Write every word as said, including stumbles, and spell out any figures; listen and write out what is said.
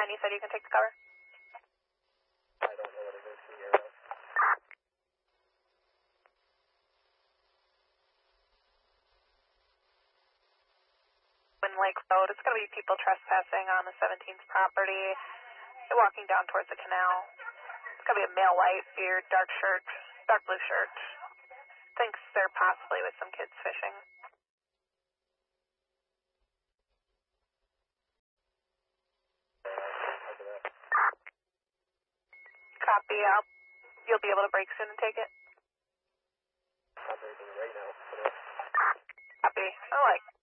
ten, you said you can take the cover? I don't know what it is here. In Lake Road, it's going to be people trespassing on the seventeenth property. They're walking down towards the canal. It's going to be a male white beard, dark shirt, dark blue shirt. Thinks they're possibly with some kids fishing. Copy. I'll, you'll be able to break soon and take it? I'm breaking right now. Copy. Oh, like